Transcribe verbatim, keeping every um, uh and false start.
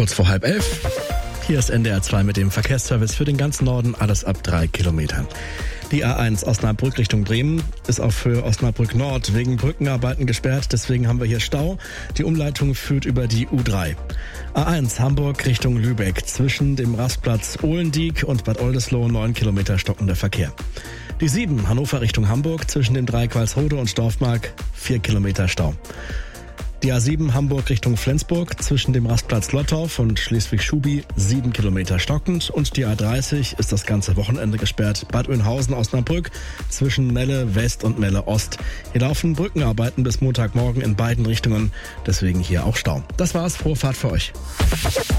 Kurz vor halb elf. Hier ist N D R zwei mit dem Verkehrsservice für den ganzen Norden, alles ab drei Kilometern. Die A eins Osnabrück Richtung Bremen ist auch für Osnabrück Nord wegen Brückenarbeiten gesperrt. Deswegen haben wir hier Stau. Die Umleitung führt über die U drei. A eins Hamburg Richtung Lübeck. Zwischen dem Rastplatz Ohlendieck und Bad Oldesloe neun Kilometer stockender Verkehr. Die sieben Hannover Richtung Hamburg. Zwischen dem Dreieck Walsrode und Dorfmark vier Kilometer Stau. Die A sieben Hamburg Richtung Flensburg zwischen dem Rastplatz Lottorf und Schleswig-Schubi sieben Kilometer stockend. Und die A dreißig ist das ganze Wochenende gesperrt. Bad Oeynhausen, Osnabrück zwischen Melle West und Melle Ost. Hier laufen Brückenarbeiten bis Montagmorgen in beiden Richtungen. Deswegen hier auch Stau. Das war's. Frohe Fahrt für euch.